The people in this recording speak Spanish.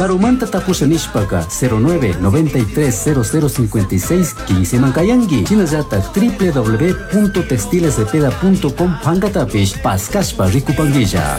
Karumanta tapushanishpaka 09930056 15 mankayangi. Chinallatak www.textilesdepeda.com pankatapish paskashpa rikupanguilla.